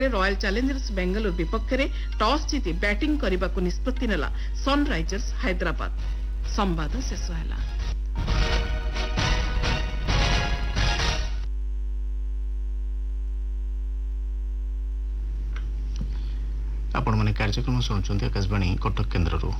Royal Challengers Bengaluru विपक्ष में toss जीति बैटिंग करने को निष्पत्ति नेला सनराइजर्स हैदराबाद। संवाद शेष है। आपण माने कार्यक्रम शुणुंट आकाशवाणी कटक केन्द्र।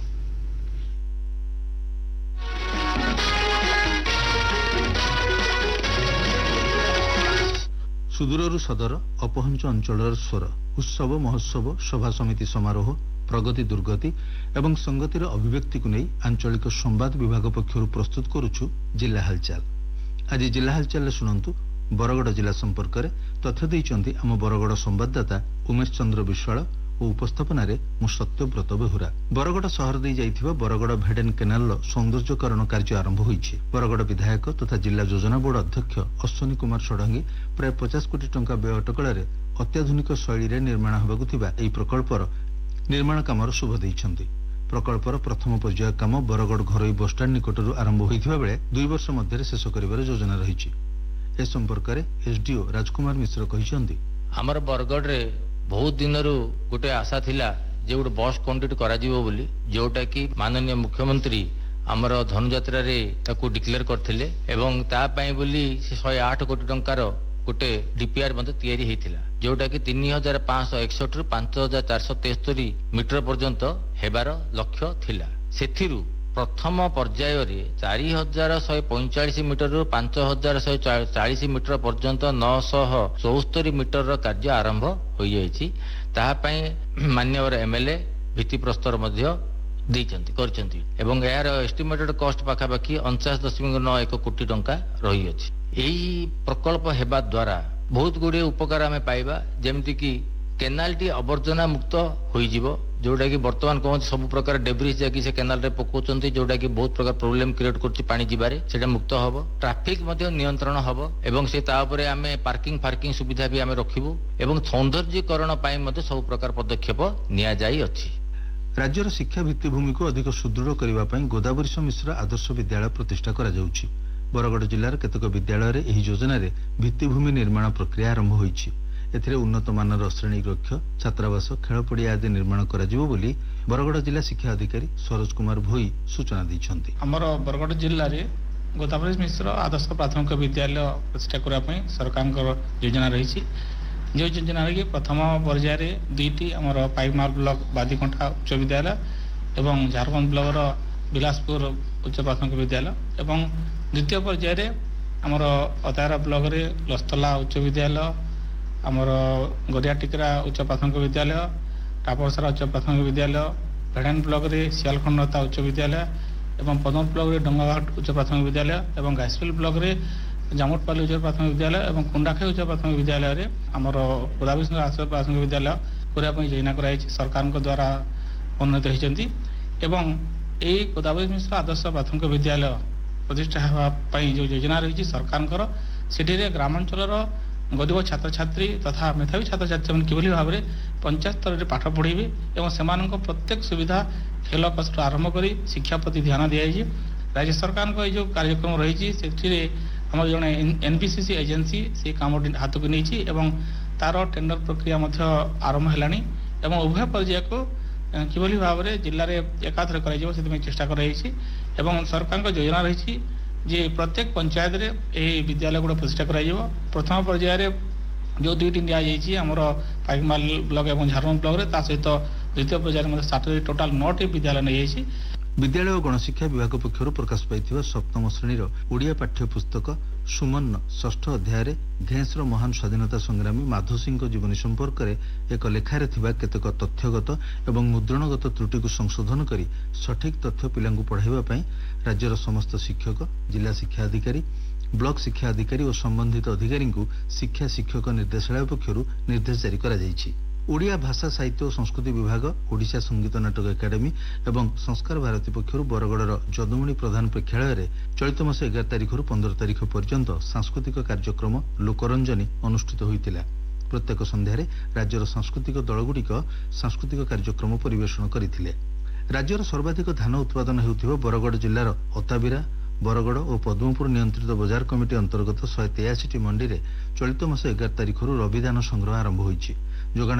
सुदूर सदर अपहंच अंचल स्वर उत्सव महोत्सव सभा समिति समारोह प्रगति दुर्गति एवं संगतिर अभिव्यक्ति को नहीं आंचलिक संवाद विभाग पक्षर प्रस्तुत करुछु जिला हालचाल। आज जिला हालचाल शुणु बरगड़ जिला संपर्क में तथ्य देइचंती आम बरगड़ संवाददाता उमेश चंद्र विश्वाल और उपस्थापन मु सत्यव्रत बेहुरा। बरगड़ सहर दे जाइथिबा बरगड़ भेडेन केनाल सौंदर्यकरण कार्य आरंभ होइछि। बरगड़ विधायक तथा जिला योजना बोर्ड अध्यक्ष अश्विनी कुमार षडंगी प्राय 50 कोटी टंका व्यय अटकल अत्याधुनिक शैली निर्माण होबाकु थिबा एही प्रकल्पर निर्माण कामर शुभ दैछंती। प्रकल्पर प्रथम पर्याय काम बरगड़ घरोई बसस्टाण्ड निकटरू आरंभ होइथिबा बेले 2 वर्ष मध्य शेष करिवार योजना रहिछि। ए संपर्क में एसडीओ राजकुमार मिश्र कहिसंती हमर बरगड़ रे बहुत दिन गोटे आशा थिला जे गोटे बस कंडक्ट करा जीवो बोली जोटा कि माननीय मुख्यमंत्री आमर धनुयात्रा रे ताकू डिक्लेयर करथिले एवं ता पई बोली 108 कोटी टंकार गोटे डीपीआर मध्ये तयारी हेतिला जोटा कि 3561 रु 5473 मीटर पर्यंत हेबार लक्ष्य थिला। सेथिरु प्रथम पर्याय रे 4145 मीटर रु 5140 मीटर पर्यंत 974 मीटर कार्य आरंभ हो जाइछि। ताहा पई माननीय एमएलए भित्ति प्रस्तर मध्य देइचंती करचंती एवं यार एस्टिमेटेड कॉस्ट पाखापाखि 49.91 कोटी टंका रही अछि। एही प्रकल्प हेबा द्वारा बहुत गुडे उपकार आमे पाइबा जेमति कि केनालटी आवर्जना मुक्त होई जिवो जोटा कि वर्तमान कौन सब प्रकार डेब्रिज जाकि से केनाल रे पकोचंती जोटा कि बहुत प्रकार प्रॉब्लम क्रिएट करछि पानी जिबारे सेटा मुक्त हबो। ट्रैफिक मध्ये नियंत्रण हबो एवं से ता ऊपर आमे पार्किंग सुविधा भी आमे रखिबु एवं सौंदर्यीकरण पाई मध्ये सब प्रकार पदक्षेप निया जाई अछि। राज्यर शिक्षा भित्तिभूमि को अधिक सुदृढ़ करबा पई गोदावरी मिश्र आदर्श विद्यालय प्रतिष्ठा करा जाउछि। बरगड़ जिल्लार केतक विद्यालय रे एही योजना रे भित्तिभूमि निर्माण प्रक्रिया आरंभ होइछि। एथिरे उन्नत मानर श्रेणी कक्ष छात्रावास खेल पड़िया आदि निर्माण करा जिवो बोली बरगड़ जिला शिक्षा अधिकारी सरोज कुमार भोई सूचना दैछंती। हमर बरगड़ जिल्ला रे गोदावरी मिश्र आदर्श प्राथमिक विद्यालय प्रतिष्ठा करा पई सरकार योजना रहिछि। जो योजना रे प्रथम पर्याय रे 2टी हमर पाइकमाल ब्लॉक बादीकंठा उच्च विद्यालय एवं झारखंड ब्लॉक रो बिलासपुर उच्च प्राथमिक विद्यालय एवं द्वितीय पर्याय रे हमर अतारा ब्लॉक रे लस्तला उच्च विद्यालय आमर गरिया टिकरा उच्च प्राथमिक विद्यालय टापरसरा उच्च प्राथमिक विद्यालय भेड़ान ब्लॉक रे सियालखंडता उच्च विद्यालय एवं पदम ब्लॉक रे डंगाघाट उच्च प्राथमिक विद्यालय एवं गाइसवेल ब्लॉक रे जामुटपाली उच्च प्राथमिक विद्यालय एवं कुंडाखाई उच्च प्राथमिक विद्यालय रे आमर गोदावरी आदर्श प्राथमिक विद्यालय पूरा योजना कराई सरकार द्वारा उन्नत होती एवं यही गोदावरी मिश्र आदर्श प्राथमिक विद्यालय प्रतिष्ठा होगापी जो योजना रही सरकार से ग्रामांचल गरीब छात्र छात्री तथा मेधावी छात्र छात्री मैंने किभली भाव में पंचायत स्तर में पाठ पढ़ेबे और से प्रत्येक सुविधा खेल कष्ट आरंभ कर शिक्षा प्रति ध्यान दिखाई। राज्य सरकार का जो कार्यक्रम रही आम जो एनबीसीसी एजेंसी से काम हाथ को नहीं तार टेंडर प्रक्रिया आरंभ है उभय पर्याय को किभली भाव में जिले में एकाथर कर चेष्टा कर सरकार योजना रही जे प्रत्येक पंचायत रे ए विद्यालय गुड़ा प्रतिष्ठा करा प्रथम पर्याय रे जो 2टी नि आमर पाइकमाल ब्लॉक एवं झारखंड ब्लॉक रे ता सहित द्वितीय पर्याय में 7 टोटाल 9टी विद्यालय नहीं विद्यालय और गणशिक्षा विभाग पक्षर प्रकाश पाई सप्तम श्रेणीर ओडिया पाठ्य पुस्तक सुमन षष्ठ अध्याय घेंसर महान स्वाधीनता संग्रामी माधो सिंह जीवनी संपर्क में एक लेखार केतक तथ्यगत एवं मुद्रणगत त्रुटि को संशोधन कर सठिक तथ्य पिलांकु पढ़ाइबा राज्यर समस्त शिक्षक जिला शिक्षा अधिकारी ब्लॉक शिक्षा अधिकारी और संबंधित अधिकारी को शिक्षा शिक्षक निर्देशालय पक्षर निर्देश जारी करा जायछि। ओडिया भाषा साहित्य और संस्कृति विभाग ओडिशा संगीत नाटक एकाडेमी एवं संस्कार भारती पक्षर बरगड़र जदुमणि प्रधान प्रेक्षालय चलित मास 11 तारिख 15 तारिख पर्यंत सांस्कृतिक कार्यक्रम लोकरंजनी अनुष्ठित होइतिला। प्रत्येक संध्यारे राज्यर सांस्कृतिक दलगुड़िक सांस्कृतिक कार्यक्रम परिवेषण करथिले। राज्यर सर्वाधिक धान उत्पादन हेउथिबा बरगड़ जिल्लार अताबिरा बरगड़ और पद्मपुर नियंत्रित बजार कमिटी अंतर्गत 183टी मंडी रे चलित मास 11 तारिख रवि धान संग्रह आरंभ होइछि। ଯୋଗାଣ